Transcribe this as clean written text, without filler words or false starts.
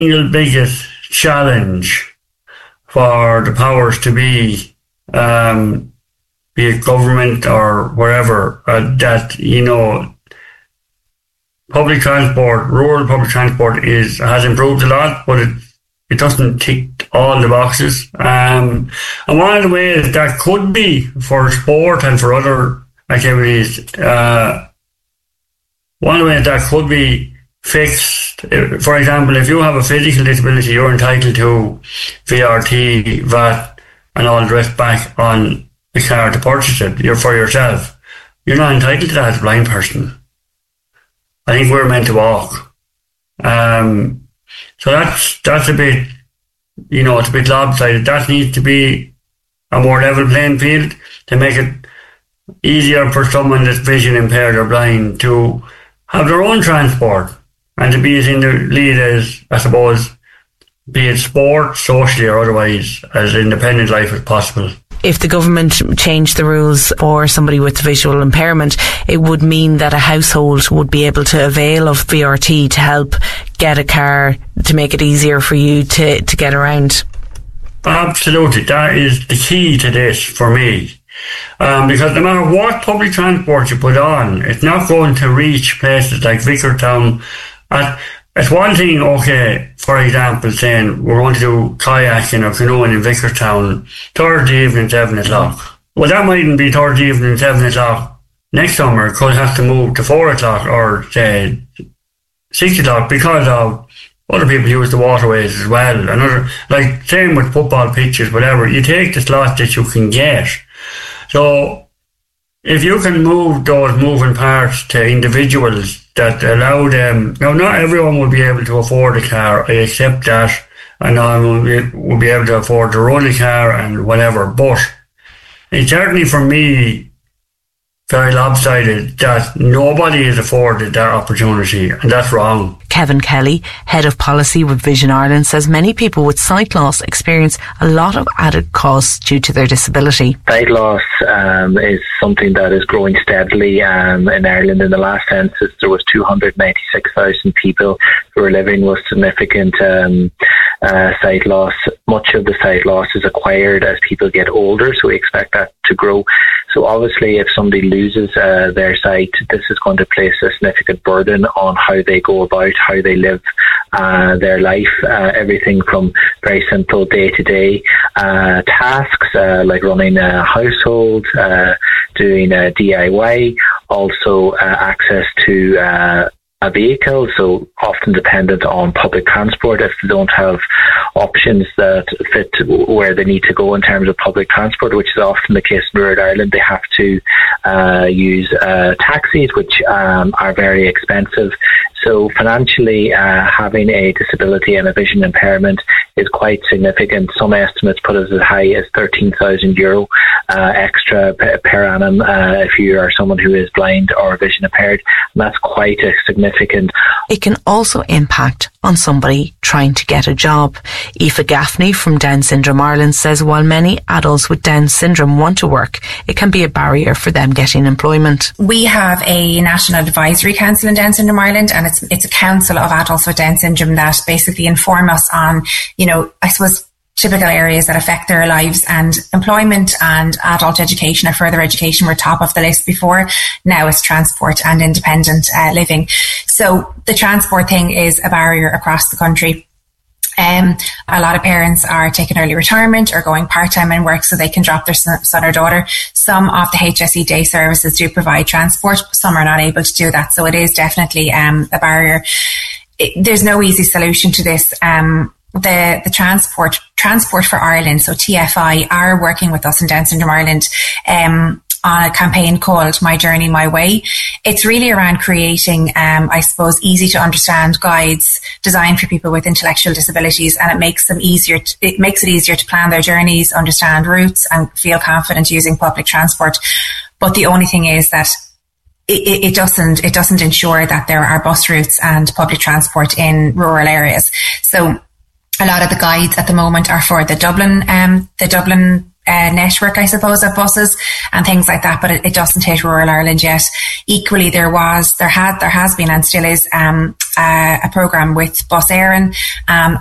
single biggest challenge for the powers to be it government or wherever, that, public transport, rural public transport has improved a lot, but it doesn't tick all the boxes. And one of the ways that could be for sport and for other activities, one of the ways that could be fixed, for example, if you have a physical disability, you're entitled to VRT, VAT, and all the rest back on the car to purchase it. You're for yourself. You're not entitled to that as a blind person. I think we're meant to walk. So that's a bit, it's a bit lopsided. That needs to be a more level playing field to make it easier for someone that's vision impaired or blind to have their own transport and to be as in the lead as, I suppose, be it sport, socially or otherwise, as independent life as possible. If the government changed the rules for somebody with visual impairment, it would mean that a household would be able to avail of VRT to help get a car to make it easier for you to get around. Absolutely. That is the key to this for me. Because no matter what public transport you put on, it's not going to reach places like Vickertown. It's one thing, okay, for example, saying we're going to do kayaking or canoeing in Vickertown Thursday evening, 7 o'clock. Well, that mightn't be Thursday evening, 7 o'clock next summer. It could have to move to 4 o'clock or, say, 6 o'clock because of other people use the waterways as well. Same with football pitches, whatever. You take the slot that you can get. So, if you can move those moving parts to individuals that allow them, now not everyone will be able to afford a car, I accept that, and no one will be able to afford to run a car and whatever, but it's certainly for me very lopsided that nobody is afforded that opportunity, and that's wrong. Kevin Kelly, Head of Policy with Vision Ireland, says many people with sight loss experience a lot of added costs due to their disability. Sight loss is something that is growing steadily in Ireland. In the last census, there was 296,000 people who were living with significant sight loss. Much of the sight loss is acquired as people get older, so we expect that to grow. So obviously, if somebody loses their sight, this is going to place a significant burden on how they go about, how they live their life, everything from very simple day-to-day tasks like running a household, doing DIY, also access to a vehicle, so often dependent on public transport. If they don't have options that fit where they need to go in terms of public transport, which is often the case in rural Ireland, they have to use taxis, which are very expensive. So financially, having a disability and a vision impairment is quite significant. Some estimates put it as high as €13,000 extra per annum if you are someone who is blind or vision impaired. And that's quite a significant. It can also impact on somebody trying to get a job. Aoife Gaffney from Down Syndrome Ireland says while many adults with Down syndrome want to work, it can be a barrier for them getting employment. We have a National Advisory Council in Down Syndrome Ireland, and it's a council of adults with Down syndrome that basically inform us on, I suppose, typical areas that affect their lives, and employment and adult education or further education were top of the list before. Now it's transport and independent living. So the transport thing is a barrier across the country. A lot of parents are taking early retirement or going part-time in work so they can drop their son or daughter. Some of the HSE day services do provide transport. Some are not able to do that. So it is definitely a barrier. There's no easy solution to this. The Transport for Ireland, so TFI, are working with us in Down Syndrome Ireland on a campaign called My Journey, My Way. It's really around creating, I suppose, easy to understand guides designed for people with intellectual disabilities, and it makes it easier to plan their journeys, understand routes, and feel confident using public transport. But the only thing is that it doesn't ensure that there are bus routes and public transport in rural areas. So a lot of the guides at the moment are for the Dublin network, I suppose, of buses and things like that, but it doesn't hit rural Ireland yet. Equally, there has been and still is a programme with Bus Éireann,